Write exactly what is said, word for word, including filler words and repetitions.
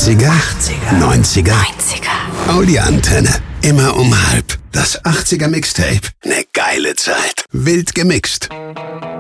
achtziger, neunziger, Audi Antenne. Immer um halb. Das achtziger Mixtape. Ne geile Zeit. Wild gemixt.